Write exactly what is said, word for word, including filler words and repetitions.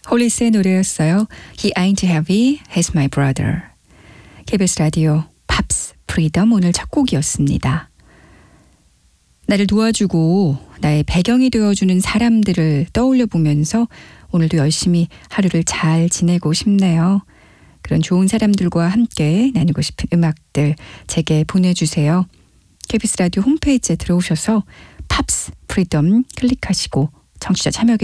홀리스의 노래였어요. He ain't heavy, he's my brother. 케이비에스 라디오 팝스 프리덤 오늘 첫 곡이었습니다. 나를 도와주고 나의 배경이 되어주는 사람들을 떠올려 보면서 오늘도 열심히 하루를 잘 지내고 싶네요. 그런 좋은 사람들과 함께 나누고 싶은 음악들 제게 보내주세요. 케이비에스 라디오 홈페이지에 들어오셔서 팝스 프리덤 클릭하시고 청취자 참여